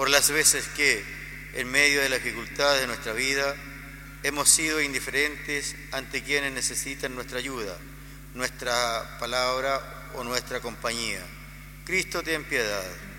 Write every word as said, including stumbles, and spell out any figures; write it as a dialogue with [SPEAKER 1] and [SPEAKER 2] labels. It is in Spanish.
[SPEAKER 1] por las veces que, en medio de las dificultades de nuestra vida, hemos sido indiferentes ante quienes necesitan nuestra ayuda, nuestra palabra o nuestra compañía. Cristo, ten piedad.